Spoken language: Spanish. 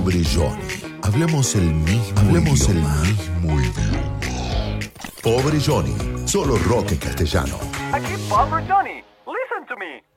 Pobre Johnny. Hablamos el mismo idioma. Pobre Johnny. Solo rock en castellano. Aquí Pobre Johnny. Listen to me.